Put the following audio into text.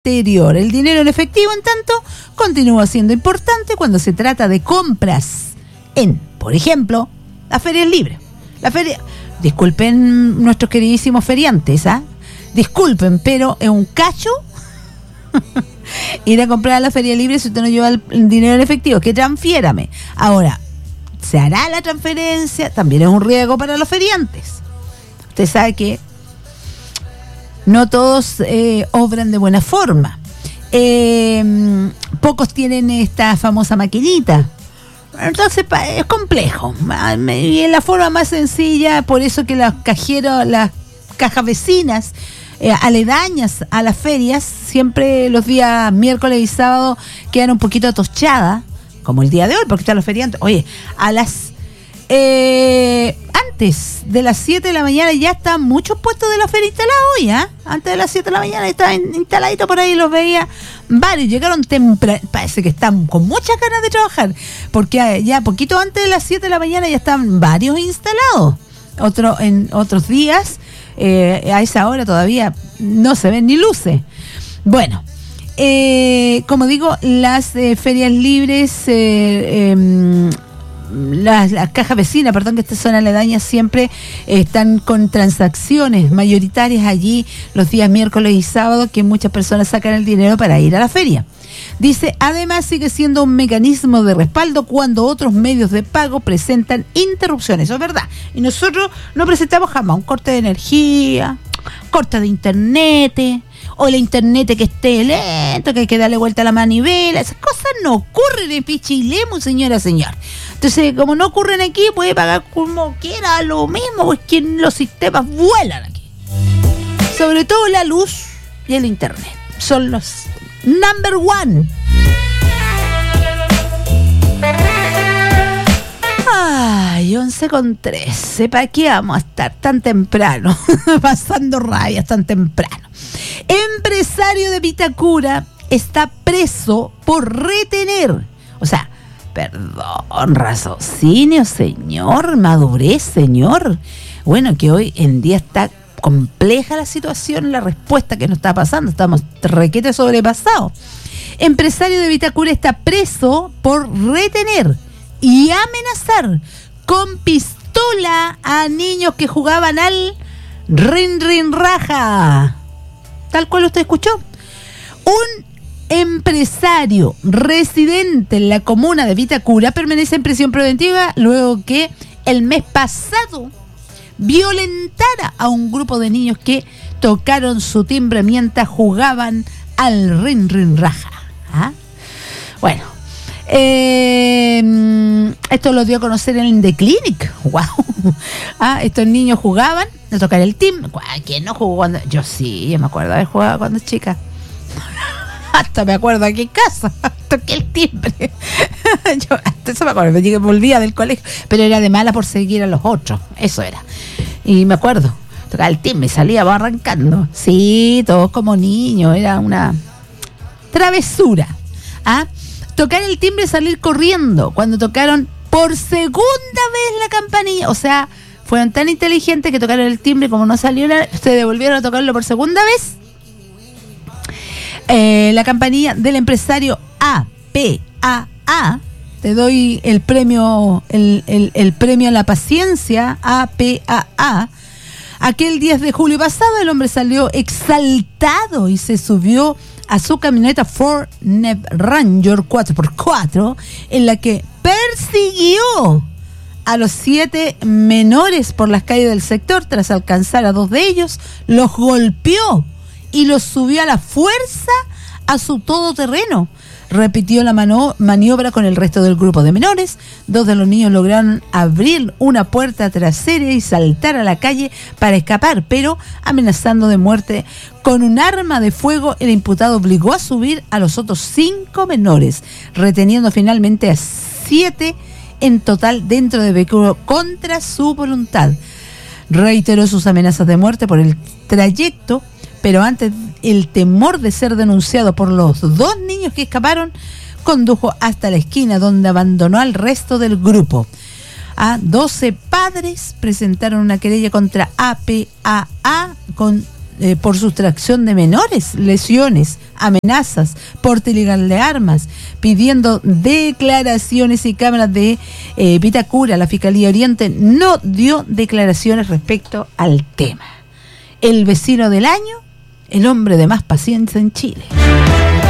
anterior. El dinero en efectivo, en tanto, continúa siendo importante cuando se trata de compras en, por ejemplo, las ferias libres. Disculpen nuestros queridísimos feriantes, disculpen, pero es un cacho ir a comprar a la feria libre si usted no lleva el dinero en efectivo, que transfiérame. Ahora, se hará la transferencia, también es un riesgo para los feriantes. Usted sabe que no todos obran de buena forma. Pocos tienen esta famosa maquinita. Entonces es complejo. Y en la forma más sencilla, por eso que los cajeros, las cajas vecinas, aledañas a las ferias, siempre los días miércoles y sábado quedan un poquito atochadas, como el día de hoy, porque están los feriantes. Oye, a las antes de las 7 de la mañana ya están muchos puestos de la feria instalados hoy, Antes de las 7 de la mañana estaban instaladitos por ahí, los veía varios, llegaron temprano, parece que están con muchas ganas de trabajar, porque ya poquito antes de las 7 de la mañana ya están varios instalados. En otros días, a esa hora todavía no se ven ni luces. Bueno, como digo, las ferias libres, las cajas vecinas, que estas son aledañas, siempre están con transacciones mayoritarias allí los días miércoles y sábado, que muchas personas sacan el dinero para ir a la feria. Dice, además sigue siendo un mecanismo de respaldo cuando otros medios de pago presentan interrupciones. Eso es verdad. Y nosotros no presentamos jamás un corte de energía, corte de internet, o el internet que esté lento, que hay que darle vuelta a la manivela. Esas cosas no ocurren en Pichilemu, señora, señor. Entonces, como no ocurren aquí, puede pagar como quiera lo mismo, pues que los sistemas vuelan aquí. Sobre todo la luz y el internet. Son los number one. Ay, 11:13. ¿Para qué vamos a estar tan temprano? Pasando rabias tan temprano. Empresario de Vitacura está preso por retener. O sea, perdón, raciocinio, señor, madurez, señor. Bueno, que hoy en día está compleja la situación, la respuesta que nos está pasando. Estamos requete sobrepasados. Empresario de Vitacura está preso por retener y amenazar con pistola a niños que jugaban al rin raja. Tal cual usted escuchó. Un empresario residente en la comuna de Vitacura permanece en prisión preventiva luego que el mes pasado violentara a un grupo de niños que tocaron su timbre mientras jugaban al rin raja. Bueno, esto lo dio a conocer en The Clinic. Wow. Estos niños jugaban a tocar el timbre. ¿Quién no jugó cuando? Yo sí, yo me acuerdo de haber jugado cuando chica. Hasta me acuerdo aquí en casa. Toqué el timbre. Yo hasta eso me acuerdo. Me volvía del colegio, pero era de mala por seguir a los otros. Eso era. Y me acuerdo. Tocaba el timbre y salía arrancando. Sí, todos como niños. Era una travesura. Tocar el timbre y salir corriendo. Cuando tocaron por segunda vez la campanilla. O sea, fueron tan inteligentes que tocaron el timbre, como no salió se devolvieron a tocarlo por segunda vez. La campanilla del empresario APAA. Te doy el premio, el premio a la paciencia, APAA. Aquel 10 de julio pasado, el hombre salió exaltado y se subió a su camioneta Ford Ranger 4x4, en la que persiguió a los 7 menores por las calles del sector. Tras alcanzar a 2 de ellos, los golpeó y los subió a la fuerza a su todoterreno. Repitió la maniobra con el resto del grupo de menores. 2 de los niños lograron abrir una puerta trasera y saltar a la calle para escapar, pero amenazando de muerte con un arma de fuego, el imputado obligó a subir a los otros 5 menores, reteniendo finalmente a 7 en total dentro del vehículo contra su voluntad. Reiteró sus amenazas de muerte por el trayecto, pero antes el temor de ser denunciado por los 2 niños que escaparon condujo hasta la esquina, donde abandonó al resto del grupo. 12 padres presentaron una querella contra APAA con por sustracción de menores, lesiones, amenazas, porte ilegal de armas, pidiendo declaraciones y cámaras de Vitacura. La Fiscalía Oriente no dio declaraciones respecto al tema. El vecino del año, el hombre de más paciencia en Chile.